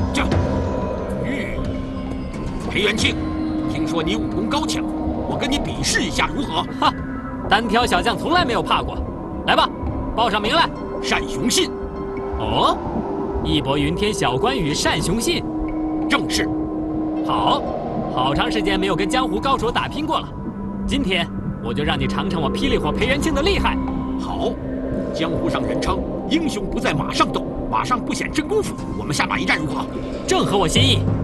这，裴元庆，听说你武功高强，我跟你比试一下如何？ 哈，单挑小将从来没有怕过。来吧，报上名来。 单雄信。 哦，义薄云天小关羽单雄信。 正是。 好，好长时间没有跟江湖高手打拼过了，今天我就让你尝尝我霹雳火裴元庆的厉害。 好，江湖上人称英雄不在马上斗，马上不显真功夫。我们下马一战如何？ 正合我心意。